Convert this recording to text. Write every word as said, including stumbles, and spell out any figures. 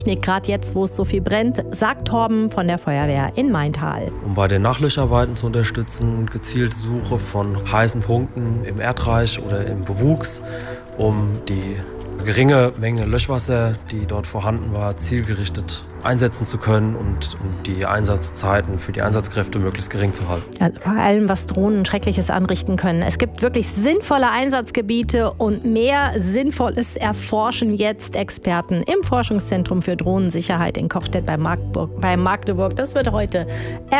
Gerade jetzt, wo es so viel brennt, sagt Torben von der Feuerwehr in Maintal. Um bei den Nachlöscharbeiten zu unterstützen, gezielte Suche von heißen Punkten im Erdreich oder im Bewuchs, um die geringe Menge Löschwasser, die dort vorhanden war, zielgerichtet einsetzen zu können und um die Einsatzzeiten für die Einsatzkräfte möglichst gering zu halten. Also bei allem, was Drohnen Schreckliches anrichten können. Es gibt wirklich sinnvolle Einsatzgebiete und mehr Sinnvolles erforschen jetzt Experten im Forschungszentrum für Drohnensicherheit in Kochstedt bei Magdeburg. Bei Magdeburg. Das wird heute